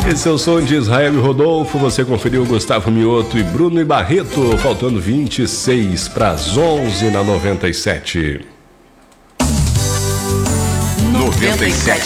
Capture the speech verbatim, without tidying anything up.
Esse é o som de Israel e Rodolfo. Você conferiu Gustavo Mioto e Bruno e Barreto, faltando vinte e seis para as onze na noventa e sete. noventa e sete